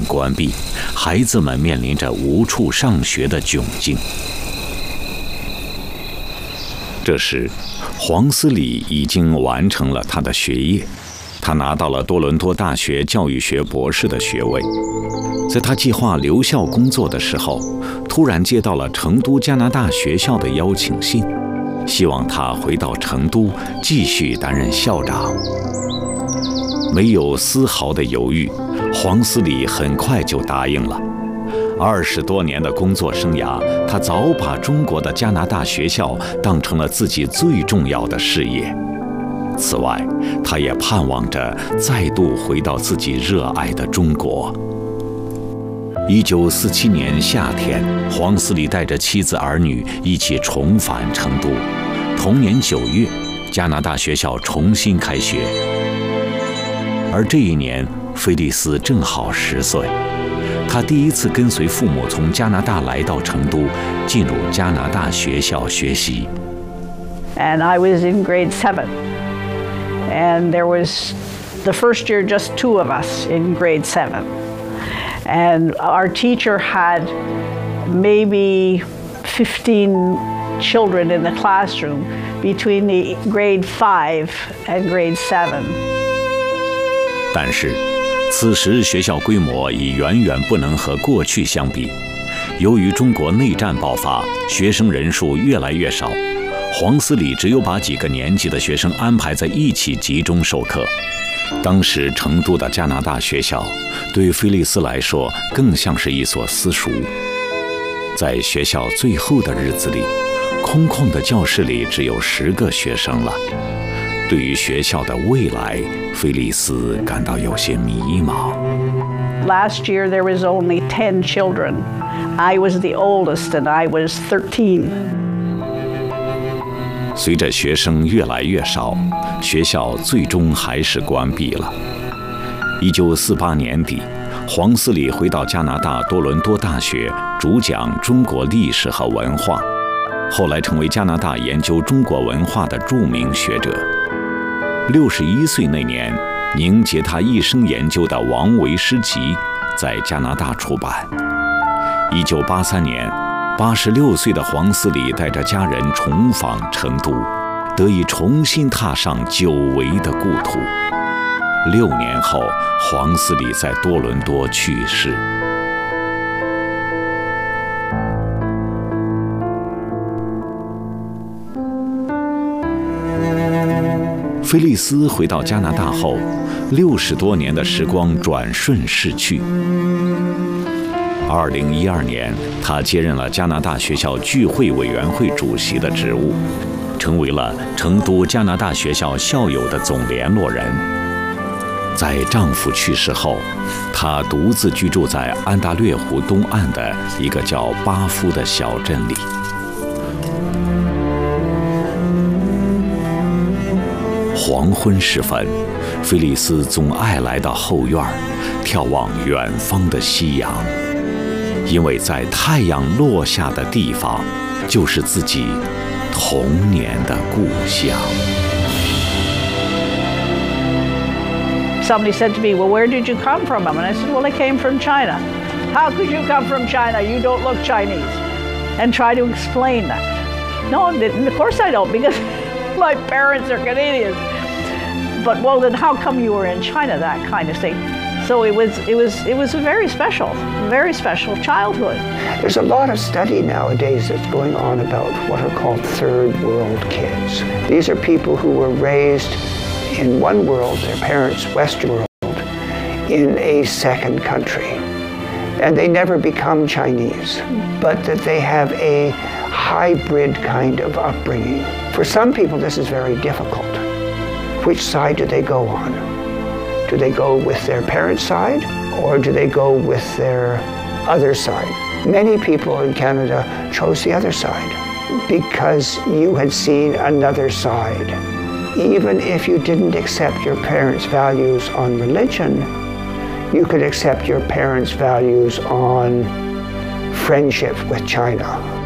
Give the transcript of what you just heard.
关闭，孩子们面临着无处上学的窘境。这时，黄斯里已经完成了他的学业，他拿到了多伦多大学教育学博士的学位。在他计划留校工作的时候，突然接到了成都加拿大学校的邀请信，希望他回到成都继续担任校长。没有丝毫的犹豫，黄斯里很快就答应了。20多年的工作生涯，他早把中国的加拿大学校当成了自己最重要的事业。此外，他也盼望着再度回到自己热爱的中国。1947年夏天，黄斯里带着妻子儿女一起重返成都。同年9月，加拿大学校重新开学。而这一年，菲利斯正好10岁。他第一次跟随父母从加拿大来到成都，进入加拿大学校学习。 And I was in grade 7, and there was the first year just 2 of us in grade 7, and our teacher had maybe 15 children in the classroom between the grade 5 and grade 7. 但是，此时学校规模已远远不能和过去相比。由于中国内战爆发，学生人数越来越少，黄斯里只有把几个年级的学生安排在一起集中授课。当时成都的加拿大学校对菲利斯来说更像是一所私塾。在学校最后的日子里，空旷的教室里只有10个学生了。对于学校的未来，菲利斯感到有些迷茫。 Last year there was only 10 children. I was the oldest and I was 13. 随着学生越来越少，学校最终还是关闭了。1948年底，黄斯里回到加拿大多伦多大学，主讲中国历史和文化，后来成为加拿大研究中国文化的著名学者。61岁那年，凝结他一生研究的《王维诗集》在加拿大出版。1983年，86岁的黄斯里带着家人重访成都，得以重新踏上久违的故土。6年后，黄斯里在多伦多去世。菲利斯回到加拿大后，60多年的时光转瞬逝去。2012年，他接任了加拿大学校聚会委员会主席的职务，成为了成都加拿大学校校友的总联络人。在丈夫去世后，她独自居住在安大略湖东岸的一个叫巴夫的小镇里。黄昏时分，菲利斯总爱来到后院，眺望远方的夕阳，因为在太阳落下的地方，就是自己童年的故乡。 Somebody said to me, well, where did you come from? And I said, well, I came from China. How could you come from China? You don't look Chinese. And try to explain that. No, of course I don't, because my parents are Canadians. But well, then how come you were in China? That kind of thing. So it was a very special childhood. There's a lot of study nowadays that's going on about what are called third world kids. These are people who were raised in one world, their parents' Western world, in a second country. And they never become Chinese, but that they have a hybrid kind of upbringing. For some people, this is very difficult. Which side do they go on? Do they go with their parents' side, or do they go with their other side? Many people in Canada chose the other side because you had seen another side. Even if you didn't accept your parents' values on religion, you could accept your parents' values on friendship with China.